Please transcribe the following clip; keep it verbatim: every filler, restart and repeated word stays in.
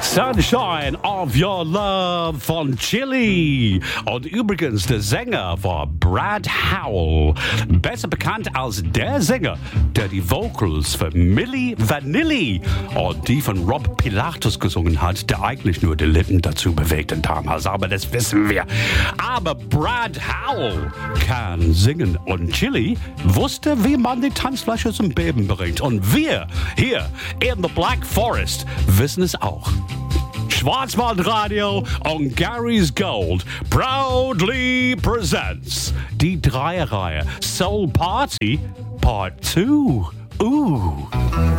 Sunshine of Your Love von Chili. Und übrigens, der Sänger war Brad Howell. Besser bekannt als der Sänger, der die Vocals für Milli Vanilli und die von Rob Pilatus gesungen hat, der eigentlich nur die Lippen dazu bewegten damals. Aber das wissen wir. Aber Brad Howell kann singen und Chili wusste, wie man die Tanzfläche zum Beben bringt. Und wir hier in the Black Forest wissen es auch. Schwarzwaldradio und Gary's Gold proudly presents die Dreierreihe Soul Party Part zwei. Uh.